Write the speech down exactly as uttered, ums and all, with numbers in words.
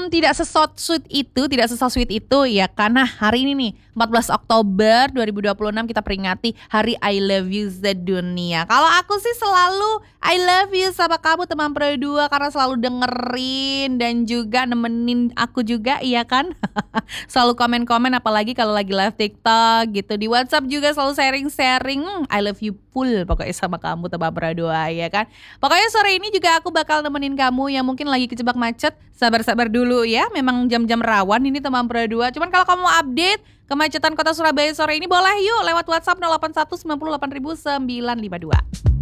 Hmm, tidak sesot sweet itu, tidak sesot sweet itu ya karena hari ini nih empat belas Oktober dua ribu dua puluh enam kita peringati Hari I Love You sedunia. Kalau aku sih selalu I love you sama kamu teman Pro dua karena selalu dengerin dan juga nemenin aku juga, iya kan? Selalu komen-komen apalagi kalau lagi live TikTok gitu. Di WhatsApp juga selalu sharing-sharing. Hmm, I love you full pokoknya sama kamu teman Pro dua ya kan. Pokoknya sore ini juga aku bakal nemenin kamu yang mungkin lagi kejebak macet. Sabar-sabar dulu ya, memang jam-jam rawan ini teman Pro dua. Cuman kalau kamu mau update kemacetan kota Surabaya sore ini boleh yuk lewat WhatsApp nol delapan satu sembilan nol delapan sembilan sembilan lima dua.